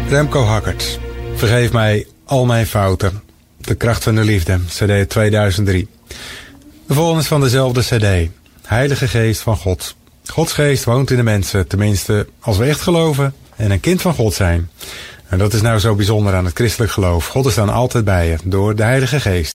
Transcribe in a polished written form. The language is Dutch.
Remco Hackert. Vergeef mij al mijn fouten. De kracht van de liefde, CD 2003. De volgende is van dezelfde CD. Heilige Geest van God. Gods geest woont in de mensen, tenminste als we echt geloven en een kind van God zijn. En dat is nou zo bijzonder aan het christelijk geloof. God is dan altijd bij je, door de Heilige Geest.